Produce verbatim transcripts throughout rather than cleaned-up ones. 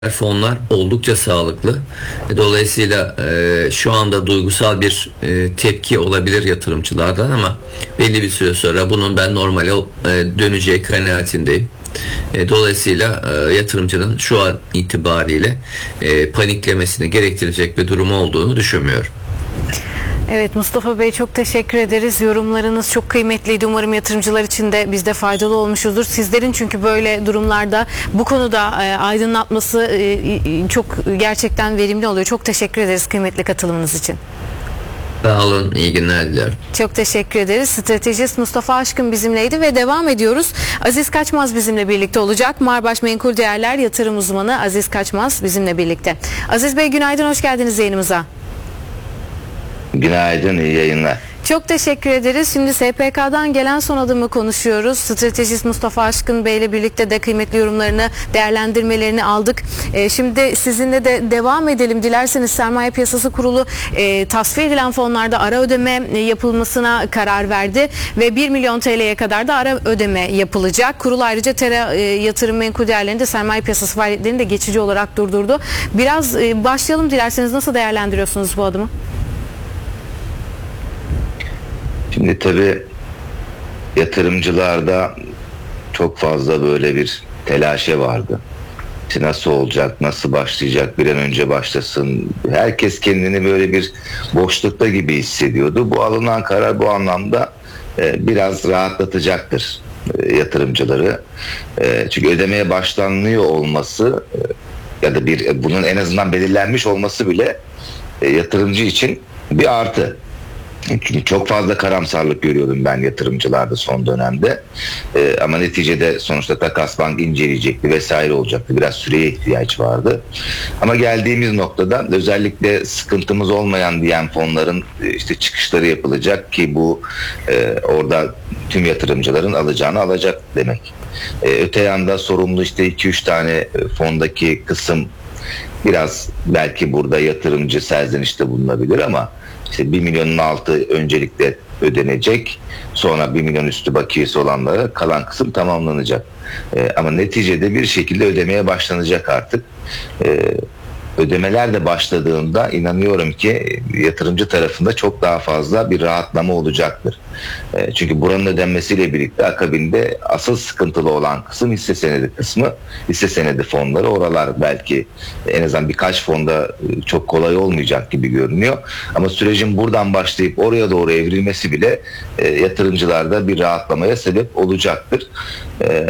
fonlar oldukça sağlıklı. Dolayısıyla e, şu anda duygusal bir e, tepki olabilir yatırımcılardan ama belli bir süre sonra bunun ben normale e, döneceği kanaatindeyim. E, dolayısıyla e, yatırımcının şu an itibariyle e, paniklemesini gerektirecek bir durum olduğunu düşünmüyorum. Evet Mustafa Bey, çok teşekkür ederiz. Yorumlarınız çok kıymetliydi. Umarım yatırımcılar için de bizde faydalı olmuşuzdur. Sizlerin çünkü böyle durumlarda bu konuda e, aydınlatması e, çok gerçekten verimli oluyor. Çok teşekkür ederiz kıymetli katılımınız için. Sağ olun, iyi günler dilerim. Çok teşekkür ederiz. Stratejist Mustafa Aşkın bizimleydi ve devam ediyoruz. Aziz Kaçmaz bizimle birlikte olacak. Marbaş Menkul Değerler Yatırım Uzmanı Aziz Kaçmaz bizimle birlikte. Aziz Bey, günaydın, hoş geldiniz yayınımıza. Günaydın, iyi yayınlar. Çok teşekkür ederiz. Şimdi S P K'dan gelen son adımı konuşuyoruz. Stratejist Mustafa Aşkın Bey ile birlikte de kıymetli yorumlarını, değerlendirmelerini aldık. E, şimdi sizinle de devam edelim. Dilerseniz Sermaye Piyasası Kurulu e, tasfiye edilen fonlarda ara ödeme e, yapılmasına karar verdi ve bir milyon T L'ye kadar da ara ödeme yapılacak. Kurul ayrıca Tera e, yatırım menkul değerlerinde sermaye piyasası faaliyetlerini de geçici olarak durdurdu. Biraz e, başlayalım dilerseniz. Nasıl değerlendiriyorsunuz bu adımı? Şimdi tabii yatırımcılarda çok fazla böyle bir telaşe vardı. İşte nasıl olacak, nasıl başlayacak, bir an önce başlasın. Herkes kendini böyle bir boşlukta gibi hissediyordu. Bu alınan karar bu anlamda e, biraz rahatlatacaktır e, yatırımcıları. E, çünkü ödemeye başlanıyor olması e, ya da bir bunun en azından belirlenmiş olması bile e, yatırımcı için bir artı. Çünkü çok fazla karamsarlık görüyordum ben yatırımcılarda son dönemde. Ee, ama neticede sonuçta Takas Bank inceleyecekti vesaire olacaktı. Biraz süreye ihtiyaç vardı. Ama geldiğimiz noktada özellikle sıkıntımız olmayan diyen fonların işte çıkışları yapılacak ki bu e, orada tüm yatırımcıların alacağını alacak demek. E, öte yanda sorumlu işte iki üç tane fondaki kısım biraz belki burada yatırımcı serzenişte bulunabilir ama İşte bir milyonun altı öncelikle ödenecek. Sonra bir milyon üstü bakiyesi olanlara kalan kısım tamamlanacak. Ee, ama neticede bir şekilde ödemeye başlanacak artık. Ee, ödemeler de başladığında inanıyorum ki yatırımcı tarafında çok daha fazla bir rahatlama olacaktır. E, çünkü buranın ödenmesiyle birlikte akabinde asıl sıkıntılı olan kısım hisse senedi kısmı. Hisse senedi fonları, oralar belki en azından birkaç fonda çok kolay olmayacak gibi görünüyor. Ama sürecin buradan başlayıp oraya doğru evrilmesi bile e, yatırımcılarda bir rahatlamaya sebep olacaktır. E,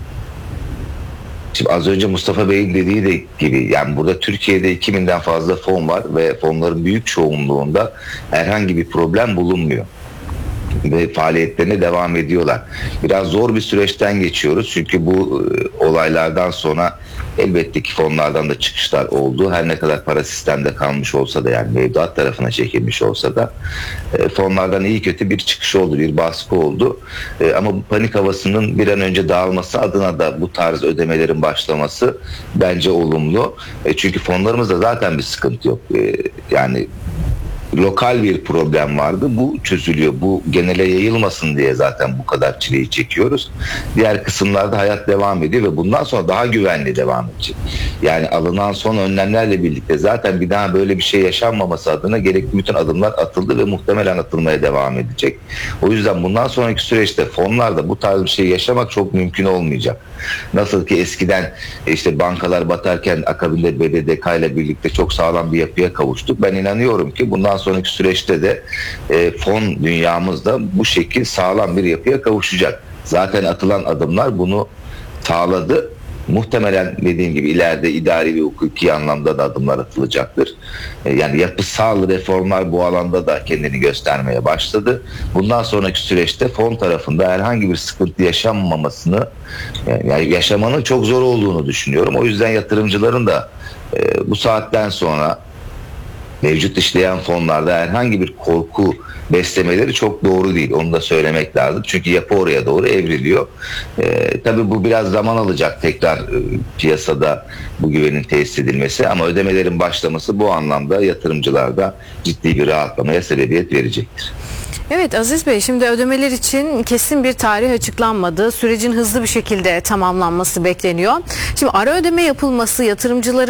Şimdi az önce Mustafa Bey'in dediği de gibi, yani burada Türkiye'de iki binden fazla fon var ve fonların büyük çoğunluğunda herhangi bir problem bulunmuyor ve faaliyetlerine devam ediyorlar. Biraz zor bir süreçten geçiyoruz çünkü bu e, olaylardan sonra elbette ki fonlardan da çıkışlar oldu. Her ne kadar para sistemde kalmış olsa da, yani mevduat tarafına çekilmiş olsa da e, fonlardan iyi kötü bir çıkış oldu, bir baskı oldu. E, ama bu panik havasının bir an önce dağılması adına da bu tarz ödemelerin başlaması bence olumlu. E, çünkü fonlarımızda zaten bir sıkıntı yok. E, yani lokal bir problem vardı. Bu çözülüyor. Bu genele yayılmasın diye zaten bu kadar çileyi çekiyoruz. Diğer kısımlarda hayat devam ediyor ve bundan sonra daha güvenli devam edecek. Yani alınan son önlemlerle birlikte zaten bir daha böyle bir şey yaşanmaması adına gerekli bütün adımlar atıldı ve muhtemelen atılmaya devam edecek. O yüzden bundan sonraki süreçte fonlarda bu tarz bir şey yaşamak çok mümkün olmayacak. Nasıl ki eskiden işte bankalar batarken akabinde B D D K ile birlikte çok sağlam bir yapıya kavuştuk. Ben inanıyorum ki bundan sonraki süreçte de e, fon dünyamızda bu şekil sağlam bir yapıya kavuşacak. Zaten atılan adımlar bunu sağladı. Muhtemelen dediğim gibi ileride idari ve hukuki anlamda da adımlar atılacaktır. E, yani yapısal reformlar bu alanda da kendini göstermeye başladı. Bundan sonraki süreçte fon tarafında herhangi bir sıkıntı yaşanmamasını, yani yaşamanın çok zor olduğunu düşünüyorum. O yüzden yatırımcıların da e, bu saatten sonra mevcut işleyen fonlarda herhangi bir korku beslemeleri çok doğru değil. Onu da söylemek lazım. Çünkü yapı oraya doğru evriliyor. Ee, tabii bu biraz zaman alacak tekrar e, piyasada bu güvenin tesis edilmesi, ama ödemelerin başlaması bu anlamda yatırımcılarda ciddi bir rahatlamaya sebebiyet verecektir. Evet Aziz Bey, şimdi ödemeler için kesin bir tarih açıklanmadı. Sürecin hızlı bir şekilde tamamlanması bekleniyor. Şimdi ara ödeme yapılması yatırımcıları